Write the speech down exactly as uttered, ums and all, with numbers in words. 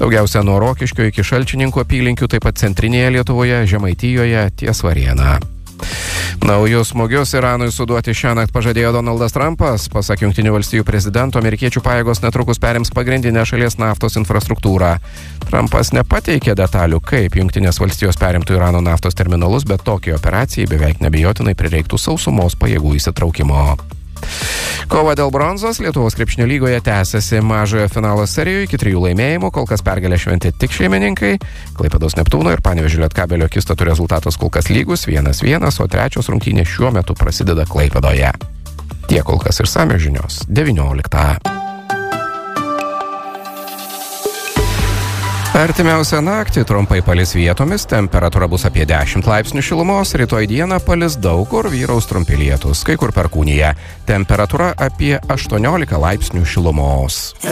Daugiausia nuo Rokiškio iki Šalčininkų apylinkių, taip pat centrinėje Lietuvoje, Žemaitijoje ties Varėna. Naujus smūgius Iranui suduoti šiąnakt pažadėjo Donaldas Trumpas. Pasak Jungtinių valstijų prezidento, amerikiečių pajėgos netrukus perims pagrindinę šalies naftos infrastruktūrą. Trumpas nepateikė detalių, kaip Jungtinės valstijos perimtų Irano naftos terminalus, bet tokiai operacijai beveik neabejotinai prireiktų sausumos pajėgų įsitraukimo. Kova dėl bronzos Lietuvos krepšinio lygoje tęsiasi. Mažojo finalo serijoje iki trijų laimėjimų, kol kas pergalę šventė tik šeimininkai. Klaipėdos Neptūno ir Panevėžio Lietkabelio akistatų rezultatas kol kas lygus vienas vienas, o trečios rungtynės šiuo metu prasideda Klaipėdoje. Tiek kol kas išsamios žinios devynioliktą. Artimiausią naktį trumpai palis vietomis, temperatūra bus apie dešimt laipsnių šilumos, rytoj dieną palis daug kur, vyraus trumpi lietūs, kai kur perkūnija. Temperatūra apie aštuoniolika laipsnių šilumos.